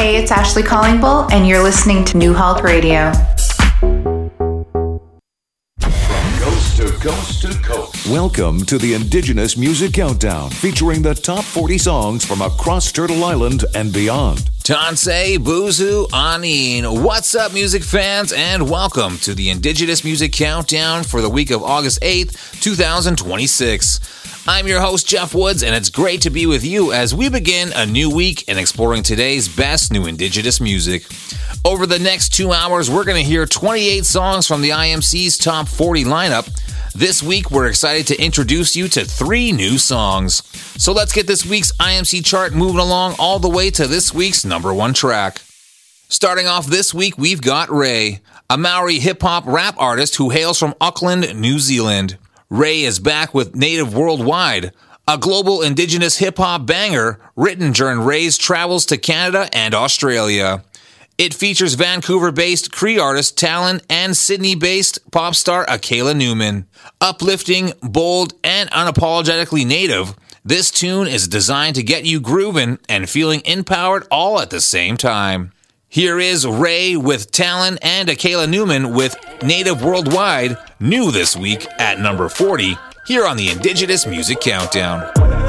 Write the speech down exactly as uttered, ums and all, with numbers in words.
Hey, it's Ashley Collingbull, and you're listening to New Hulk Radio. Coast to coast to coast. Welcome to the Indigenous Music Countdown, featuring the top forty songs from across Turtle Island and beyond. Tansei, Buzu, Anin. What's up, music fans, and welcome to the Indigenous Music Countdown for the week of August eighth, twenty twenty-six. I'm your host, Jeff Woods, and it's great to be with you as we begin a new week and exploring today's best new Indigenous music. Over the next two hours, we're going to hear twenty-eight songs from the I M C's top forty lineup. This week, we're excited to introduce you to three new songs. So let's get this week's I M C chart moving along all the way to this week's number one track. Starting off this week, we've got Ray, a Maori hip-hop rap artist who hails from Auckland, New Zealand. Ray is back with Native Worldwide, a global Indigenous hip-hop banger written during Ray's travels to Canada and Australia. It features Vancouver-based Cree artist Talon and Sydney-based pop star Akela Newman. Uplifting, bold, and unapologetically native, this tune is designed to get you grooving and feeling empowered all at the same time. Here is Ray with Talon and Akela Newman with Native Worldwide, new this week at number forty, here on the Indigenous Music Countdown.